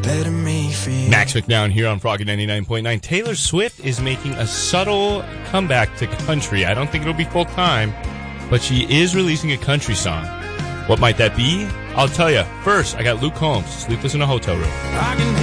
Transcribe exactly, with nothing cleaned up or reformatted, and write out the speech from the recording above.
better me feel. Max McNown here on Froggy ninety-nine point nine. Taylor Swift is making a subtle comeback to country. I don't think it'll be full time, but she is releasing a country song. What might that be? I'll tell you. First, I got Luke Combs, Sleepless in a Hotel Room. I can